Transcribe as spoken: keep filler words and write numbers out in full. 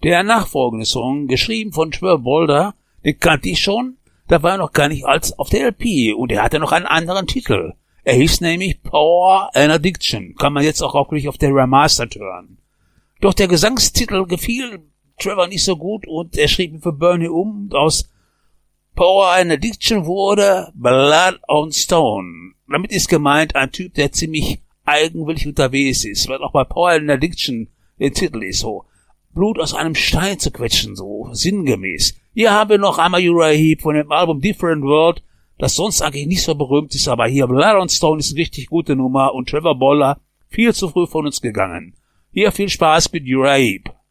Der nachfolgende Song, geschrieben von Trevor Bolder, den kannte ich schon, da war er noch gar nicht als auf der L P und er hatte noch einen anderen Titel. Er hieß nämlich Power and Addiction, kann man jetzt auch wirklich auf der Remastered hören. Doch der Gesangstitel gefiel Trevor nicht so gut und er schrieb ihn für Bernie um und aus Power and Addiction wurde Blood on Stone. Damit ist gemeint ein Typ, der ziemlich eigenwillig unterwegs ist, weil auch bei Power and Addiction der Titel ist so. Blut aus einem Stein zu quetschen, so sinngemäß. Hier haben wir noch einmal Uriah Heep von dem Album Different World, das sonst eigentlich nicht so berühmt ist, aber hier Blood on Stone ist eine richtig gute Nummer und Trevor Bolder viel zu früh von uns gegangen. Hier viel Spaß mit Uriah Heep.